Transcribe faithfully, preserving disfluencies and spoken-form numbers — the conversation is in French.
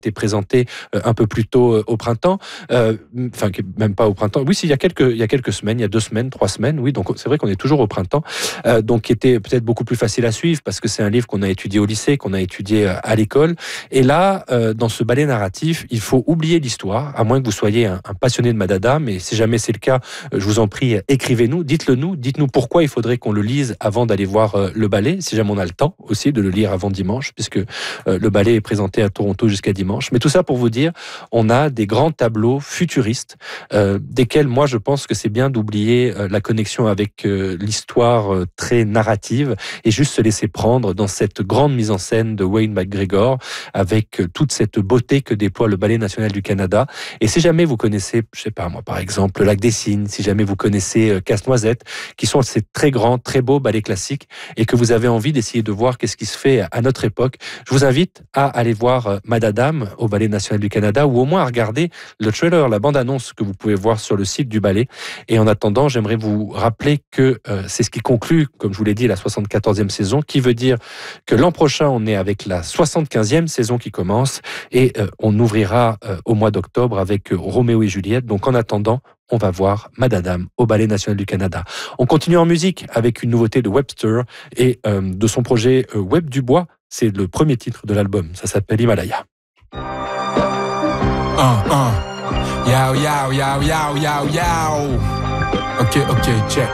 été présenté euh, un peu plus tôt euh, au printemps, euh, enfin même pas au printemps, oui, si, il y a quelques, il y a quelques semaines, il y a deux semaines, trois semaines, oui, donc c'est vrai qu'on est toujours au printemps, euh, donc qui était peut-être beaucoup plus facile à suivre parce que c'est un livre qu'on a étudié au lycée, qu'on a étudié euh, à l'école, et là, euh, dans ce ballet narratif, il faut oublier l'histoire, à moins que vous soyez un, un passionné de Madame, et si jamais c'est le cas, euh, je vous en prie, écrivez-nous, dites-le nous, dites-nous pourquoi il faudrait qu'on le lise avant d'aller voir euh, le ballet, si jamais on a le temps aussi de le lire avant dimanche, puisque euh, le ballet est présenté à Toronto jusqu'à dimanche. Mais tout ça pour vous dire, on a des grands tableaux futuristes, euh, desquels moi je pense que c'est bien d'oublier euh, la connexion avec euh, l'histoire euh, très narrative et juste se laisser prendre dans cette grande mise en scène de Wayne McGregor avec euh, toute cette beauté que déploie le Ballet national du Canada. Et si jamais vous connaissez, je sais pas moi, par exemple, Lac des Cygnes, si jamais vous connaissez euh, Casse-Noisette, qui sont ces très grands, très beaux ballets classiques et que vous avez envie d'essayer de voir qu'est-ce qui se fait à notre époque, je vous invite à aller voir euh, Madame au Ballet national du Canada ou au moins à regarder le trailer, la bande-annonce que vous pouvez voir sur le site du ballet. Et en attendant, j'aimerais vous rappeler que euh, c'est ce qui conclut, comme je vous l'ai dit, la soixante-quatorzième saison, qui veut dire que l'an prochain, on est avec la soixante-quinzième saison qui commence et euh, on ouvrira euh, au mois d'octobre avec euh, Roméo et Juliette. Donc en attendant, on va voir Madame au Ballet national du Canada. On continue en musique avec une nouveauté de Webster et euh, de son projet euh, Web du Bois. C'est le premier titre de l'album. Ça s'appelle Himalaya. Uh, uh. Yow, yow, yow, yow, yow, yow. Ok, ok, check.